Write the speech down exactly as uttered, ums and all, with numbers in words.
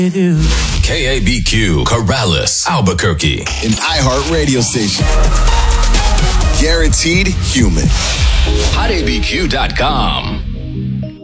K A B Q, Corrales, Albuquerque. An iHeart radio station. Guaranteed human. hot a b q dot com.